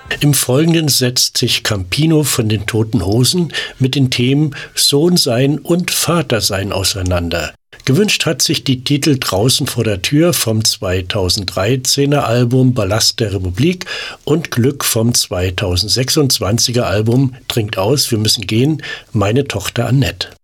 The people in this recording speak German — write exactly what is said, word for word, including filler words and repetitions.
Im Folgenden setzt sich Campino von den Toten Hosen mit den Themen Sohn sein und Vater sein auseinander. Gewünscht hat sich die Titel Draußen vor der Tür vom zweitausenddreizehner Album Ballast der Republik und Glück vom zweitausendsechsundzwanziger Album Trinkt aus, wir müssen gehen, meine Tochter Annette.